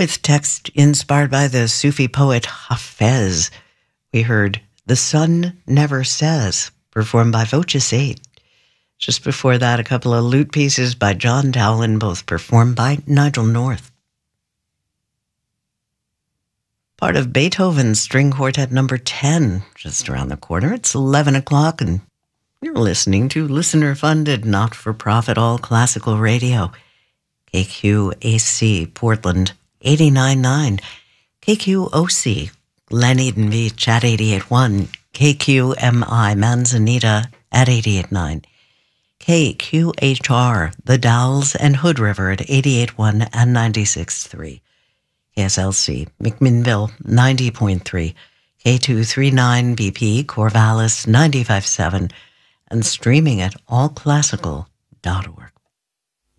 With text inspired by the Sufi poet Hafez, we heard The Sun Never Says, performed by Voces 8. Just before that, a couple of lute pieces by John Dowland, both performed by Nigel North. Part of Beethoven's String Quartet number 10, just around the corner. It's 11 o'clock, and you're listening to listener-funded, not-for-profit, all-classical radio. KQAC, Portland, 89.9. KQOC, Glen Eden Beach at 88.1. KQMI, Manzanita at 88.9. KQHR, The Dalles and Hood River at 88.1 and 96.3. KSLC, McMinnville, 90.3. K239 BP, Corvallis, 95.7. And streaming at allclassical.org.